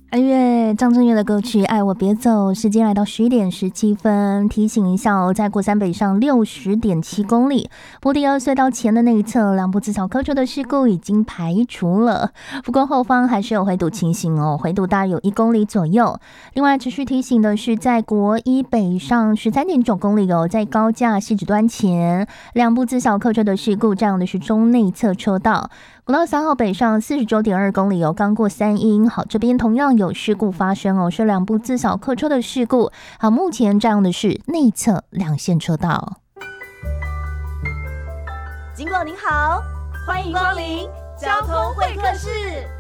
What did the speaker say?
爱乐张震岳的歌曲《爱我别走》，时间来到11:17，提醒一下哦，在国三北上60.7公里波第二隧道前的那一侧，两部自小客车的事故已经排除了，不过后方还是有回堵情形哦，回堵大约有1公里左右。另外持续提醒的是，在国一北上13.9公里哦，在高架汐止端前，两部自小客车的事故，占用的是中内侧车道。国道3号北上49.2公里哦，刚过三鶯，好，这边同样有事故发生哦，是两部自小客车的事故，好，目前占用的是内侧2线车道。 警广您好，欢迎光临交通会客室。